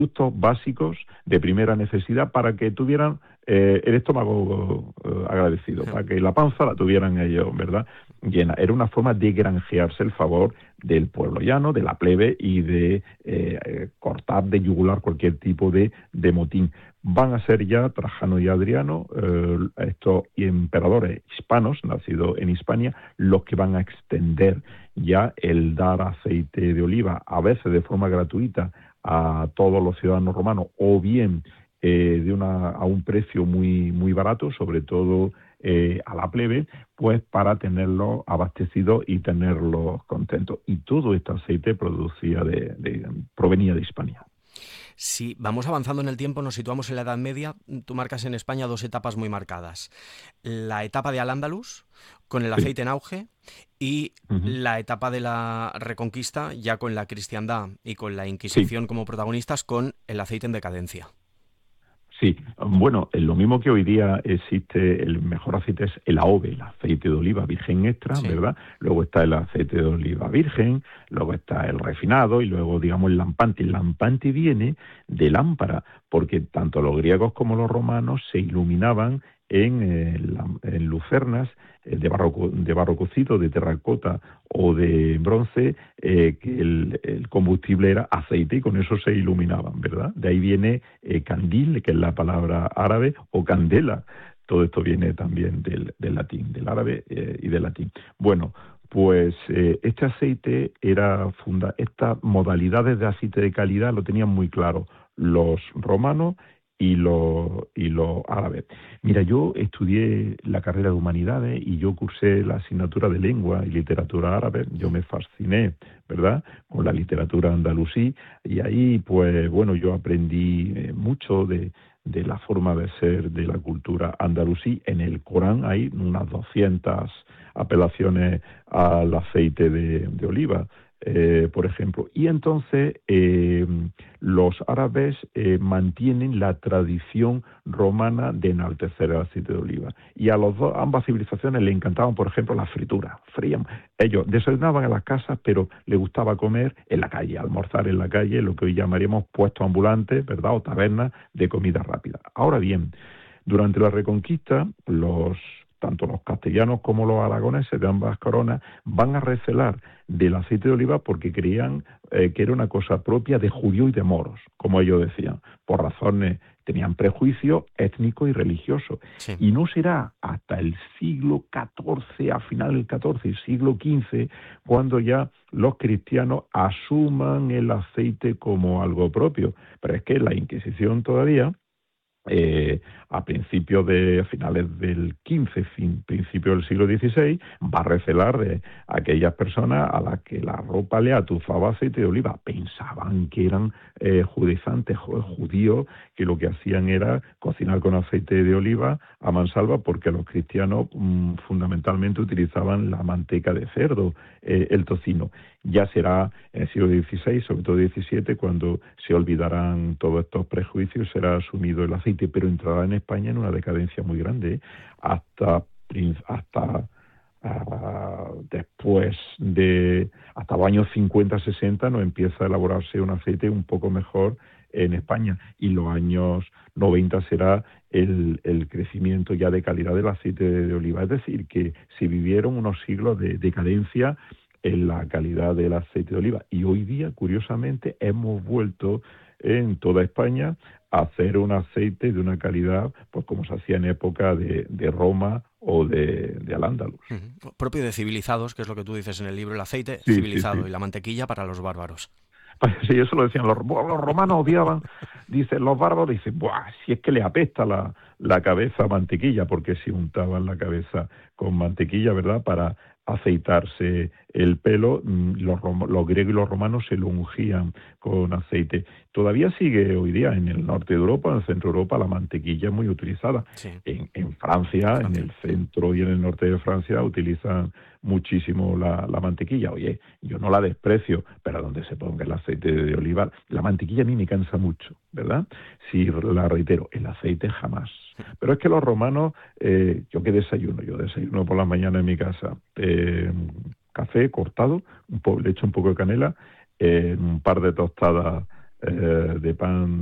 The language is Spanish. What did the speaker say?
productos básicos de primera necesidad para que tuvieran el estómago agradecido, para que la panza la tuvieran ellos, ¿verdad?, llena. Era una forma de granjearse el favor del pueblo llano, de la plebe y de cortar, de yugular cualquier tipo de motín. Van a ser ya Trajano y Adriano, estos emperadores hispanos, nacidos en Hispania, los que van a extender ya el dar aceite de oliva, a veces de forma gratuita, a todos los ciudadanos romanos, o bien a un precio muy, muy barato, sobre todo a la plebe, pues para tenerlos abastecidos y tenerlos contentos. Y todo este aceite provenía de Hispania. Si vamos avanzando en el tiempo, nos situamos en la Edad Media. Tú marcas en España dos etapas muy marcadas. La etapa de Al-Ándalus, con el Sí. aceite en auge, y Uh-huh. la etapa de la Reconquista, ya con la cristiandad y con la Sí. Inquisición como protagonistas, con el aceite en decadencia. Sí, bueno, lo mismo que hoy día existe, el mejor aceite es el AOVE, el aceite de oliva virgen extra, Sí. ¿verdad? Luego está el aceite de oliva virgen, luego está el refinado y luego, digamos, el lampante. El lampante viene de lámpara, porque tanto los griegos como los romanos se iluminaban en lucernas de barro cocido, de terracota o de bronce, que el combustible era aceite y con eso se iluminaban, ¿verdad? De ahí viene candil, que es la palabra árabe, o candela. Todo esto viene también del latín, del árabe y del latín. Bueno, pues este aceite estas modalidades de aceite de calidad lo tenían muy claro los romanos y los árabes. Mira, yo estudié la carrera de Humanidades y yo cursé la asignatura de Lengua y Literatura Árabe. Yo me fasciné, ¿verdad?, con la literatura andalusí, y ahí, pues, bueno, yo aprendí mucho de la forma de ser de la cultura andalusí. En el Corán hay unas 200 apelaciones al aceite de oliva, por ejemplo. Y entonces los árabes mantienen la tradición romana de enaltecer el aceite de oliva. Y a ambas civilizaciones le encantaban, por ejemplo, las frituras. Frían. Ellos desayunaban en las casas, pero les gustaba comer en la calle, almorzar en la calle, lo que hoy llamaríamos puestos ambulantes, ¿verdad?, o tabernas de comida rápida. Ahora bien, durante la Reconquista, tanto los castellanos como los aragoneses de ambas coronas van a recelar del aceite de oliva porque creían que era una cosa propia de judíos y de moros, como ellos decían, por razones, tenían prejuicios étnicos y religiosos. Sí. Y no será hasta el siglo XIV, a final del XIV y siglo XV, cuando ya los cristianos asuman el aceite como algo propio. Pero es que la Inquisición todavía, a finales del XV, principio del siglo XVI, va a recelar de aquellas personas a las que la ropa le atuzaba aceite de oliva. Pensaban que eran judaizantes, judíos, que lo que hacían era cocinar con aceite de oliva a mansalva, porque los cristianos fundamentalmente utilizaban la manteca de cerdo, el tocino. Ya será en el siglo XVI, sobre todo XVII, cuando se olvidarán todos estos prejuicios, será asumido el aceite, pero entrará en España en una decadencia muy grande, hasta los años 50-60 no empieza a elaborarse un aceite un poco mejor en España, y los años 90 será el crecimiento ya de calidad del aceite de oliva. Es decir, que se vivieron unos siglos de decadencia en la calidad del aceite de oliva, y hoy día, curiosamente, hemos vuelto en toda España a hacer un aceite de una calidad, pues como se hacía en época de Roma o de Al-Ándalus. Propio de civilizados, que es lo que tú dices en el libro, el aceite Sí, sí, civilizado sí. y la mantequilla para los bárbaros. Sí, eso lo decían los romanos, odiaban, dicen los bárbaros, dicen, ¡buah! Si es que les apesta la cabeza a mantequilla, porque se untaban la cabeza con mantequilla, ¿verdad?, para aceitarse el pelo. Los griegos y los romanos se lo ungían con aceite. Todavía sigue hoy día en el norte de Europa, en el centro de Europa, la mantequilla es muy utilizada. Sí. En Francia, en el centro y en el norte de Francia, utilizan muchísimo la mantequilla. Oye, yo no la desprecio, pero donde se ponga el aceite de oliva, la mantequilla a mí me cansa mucho, ¿verdad? Sí, la reitero, el aceite jamás. Pero es que los romanos, yo desayuno por la mañana en mi casa, café cortado, le echo un poco de canela, un par de tostadas de pan